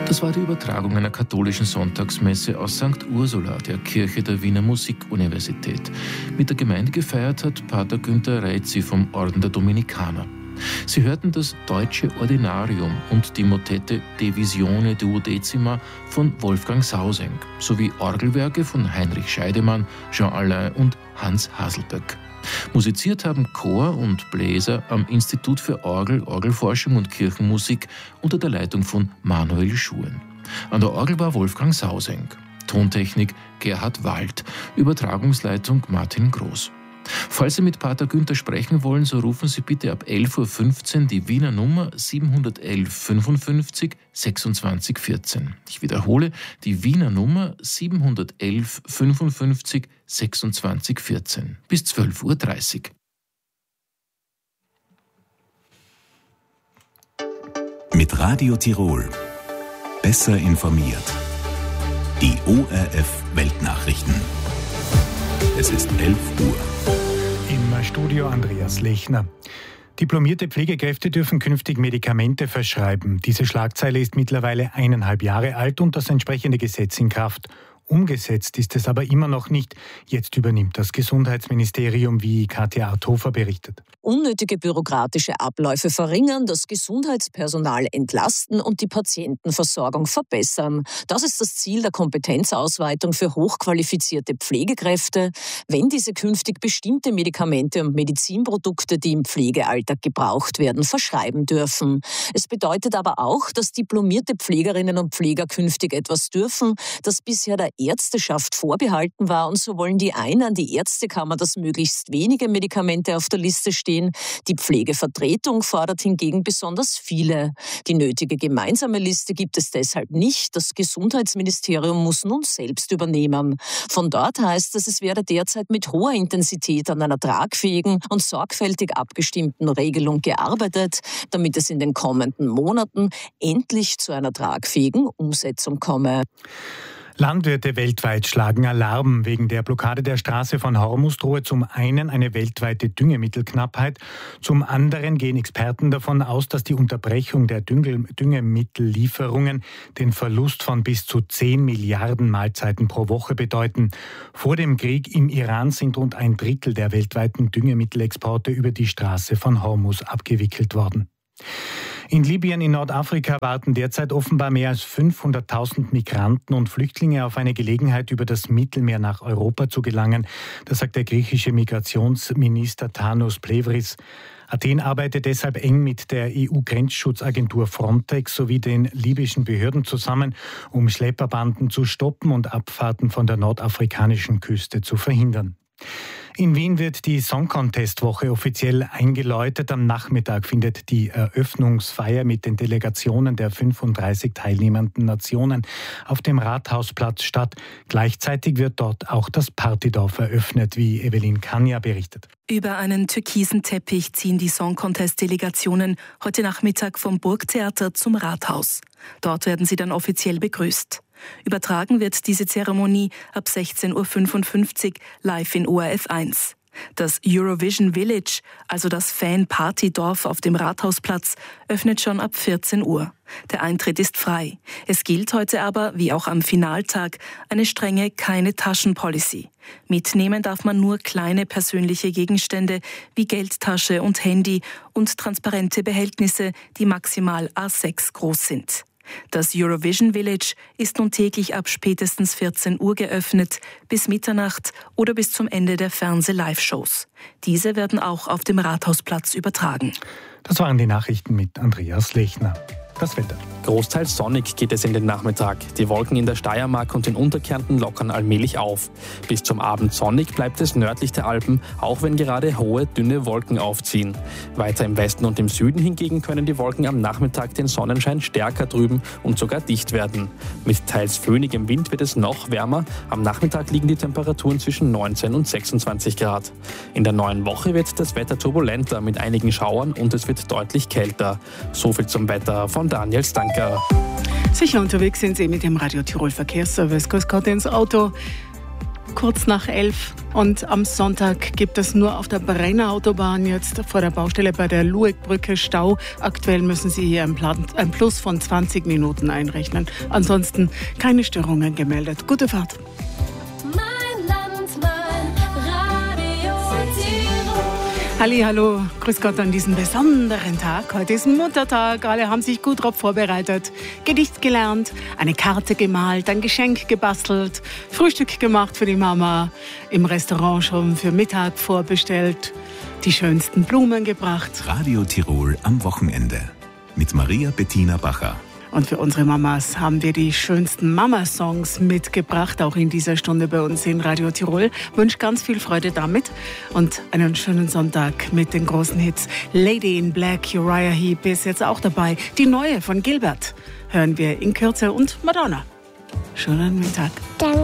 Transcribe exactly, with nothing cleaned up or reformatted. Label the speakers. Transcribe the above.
Speaker 1: Das war die Übertragung einer katholischen Sonntagsmesse aus Sankt Ursula, der Kirche der Wiener Musikuniversität. Mit der Gemeinde gefeiert hat Pater Günther Reitzi vom Orden der Dominikaner. Sie hörten das Deutsche Ordinarium und die Motette De Visione Duodecima von Wolfgang Sausenk sowie Orgelwerke von Heinrich Scheidemann, Jean Alain und Hans Haselböck. Musiziert haben Chor und Bläser am Institut für Orgel, Orgelforschung und Kirchenmusik unter der Leitung von Manuel Schuen. An der Orgel war Wolfgang Sausenk. Tontechnik Gerhard Wald. Übertragungsleitung Martin Groß. Falls Sie mit Pater Günther sprechen wollen, so rufen Sie bitte ab elf Uhr fünfzehn die Wiener Nummer siebenhundertelf fünfundfünfzig sechsundzwanzig vierzehn. Ich wiederhole, die Wiener Nummer siebenhundertelf fünfundfünfzig sechsundzwanzig vierzehn bis zwölf Uhr dreißig.
Speaker 2: Mit Radio Tirol besser informiert. Die O R F Weltnachrichten. Es ist elf Uhr.
Speaker 3: Im Studio Andreas Lechner. Diplomierte Pflegekräfte dürfen künftig Medikamente verschreiben. Diese Schlagzeile ist mittlerweile eineinhalb Jahre alt und das entsprechende Gesetz in Kraft. Umgesetzt ist es aber immer noch nicht. Jetzt übernimmt das Gesundheitsministerium, wie Katja Arthofer berichtet.
Speaker 4: Unnötige bürokratische Abläufe verringern, das Gesundheitspersonal entlasten und die Patientenversorgung verbessern. Das ist das Ziel der Kompetenzausweitung für hochqualifizierte Pflegekräfte, wenn diese künftig bestimmte Medikamente und Medizinprodukte, die im Pflegealltag gebraucht werden, verschreiben dürfen. Es bedeutet aber auch, dass diplomierte Pflegerinnen und Pfleger künftig etwas dürfen, das bisher der Ärzteschaft vorbehalten war, und so wollen die einen, die Ärztekammer, dass möglichst wenige Medikamente auf der Liste stehen. Die Pflegevertretung fordert hingegen besonders viele. Die nötige gemeinsame Liste gibt es deshalb nicht. Das Gesundheitsministerium muss nun selbst übernehmen. Von dort heißt es, es werde derzeit mit hoher Intensität an einer tragfähigen und sorgfältig abgestimmten Regelung gearbeitet, damit es in den kommenden Monaten endlich zu einer tragfähigen Umsetzung komme.
Speaker 3: Landwirte weltweit schlagen Alarm. Wegen der Blockade der Straße von Hormuz drohe zum einen eine weltweite Düngemittelknappheit, zum anderen gehen Experten davon aus, dass die Unterbrechung der Düngemittellieferungen den Verlust von bis zu zehn Milliarden Mahlzeiten pro Woche bedeuten. Vor dem Krieg im Iran sind rund ein Drittel der weltweiten Düngemittelexporte über die Straße von Hormuz abgewickelt worden. In Libyen in Nordafrika warten derzeit offenbar mehr als fünfhunderttausend Migranten und Flüchtlinge auf eine Gelegenheit, über das Mittelmeer nach Europa zu gelangen. Das sagt der griechische Migrationsminister Tanos Plevris. Athen arbeitet deshalb eng mit der E U-Grenzschutzagentur Frontex sowie den libyschen Behörden zusammen, um Schlepperbanden zu stoppen und Abfahrten von der nordafrikanischen Küste zu verhindern. In Wien wird die Song Contest Woche offiziell eingeläutet. Am Nachmittag findet die Eröffnungsfeier mit den Delegationen der fünfunddreißig teilnehmenden Nationen auf dem Rathausplatz statt. Gleichzeitig wird dort auch das Partydorf eröffnet, wie Evelyn Kania berichtet.
Speaker 5: Über einen türkisen Teppich ziehen die Song Contest Delegationen heute Nachmittag vom Burgtheater zum Rathaus. Dort werden sie dann offiziell begrüßt. Übertragen wird diese Zeremonie ab sechzehn Uhr fünfundfünfzig live in O R F eins. Das Eurovision Village, also das Fan-Party-Dorf auf dem Rathausplatz, öffnet schon ab vierzehn Uhr. Der Eintritt ist frei. Es gilt heute aber, wie auch am Finaltag, eine strenge Keine-Taschen-Policy. Mitnehmen darf man nur kleine persönliche Gegenstände wie Geldtasche und Handy und transparente Behältnisse, die maximal A sechs groß sind. Das Eurovision Village ist nun täglich ab spätestens vierzehn Uhr geöffnet, bis Mitternacht oder bis zum Ende der Fernseh-Live-Shows. Diese werden auch auf dem Rathausplatz übertragen.
Speaker 3: Das waren die Nachrichten mit Andreas Lechner. Das Wetter.
Speaker 6: Großteils sonnig geht es in den Nachmittag. Die Wolken in der Steiermark und den Unterkärnten lockern allmählich auf. Bis zum Abend sonnig bleibt es nördlich der Alpen, auch wenn gerade hohe, dünne Wolken aufziehen. Weiter im Westen und im Süden hingegen können die Wolken am Nachmittag den Sonnenschein stärker trüben und sogar dicht werden. Mit teils föhnigem Wind wird es noch wärmer. Am Nachmittag liegen die Temperaturen zwischen neunzehn und sechsundzwanzig Grad. In der neuen Woche wird das Wetter turbulenter mit einigen Schauern und es wird deutlich kälter. So viel zum Wetter von Daniel Stanker.
Speaker 7: Sicher unterwegs sind Sie mit dem Radio Tirol Verkehrsservice. Grüß Gott ins Auto. kurz nach elf. Und am Sonntag gibt es nur auf der Brenner Autobahn jetzt vor der Baustelle bei der Luegbrücke Stau. Aktuell müssen Sie hier ein, Plan, ein Plus von zwanzig Minuten einrechnen. Ansonsten keine Störungen gemeldet. Gute Fahrt. Hallihallo, grüß Gott an diesem besonderen Tag. Heute ist Muttertag, alle haben sich gut darauf vorbereitet. Gedicht gelernt, eine Karte gemalt, ein Geschenk gebastelt, Frühstück gemacht für die Mama, im Restaurant schon für Mittag vorbestellt, die schönsten Blumen gebracht.
Speaker 2: Radio Tirol am Wochenende mit Maria Bettina Bacher.
Speaker 7: Und für unsere Mamas haben wir die schönsten Mama-Songs mitgebracht, auch in dieser Stunde bei uns in Radio Tirol. Ich wünsche ganz viel Freude damit und einen schönen Sonntag mit den großen Hits. Lady in Black, Uriah Heep ist jetzt auch dabei. Die neue von Gilbert hören wir in Kürze und Madonna. Schönen Mittag.
Speaker 8: Danke.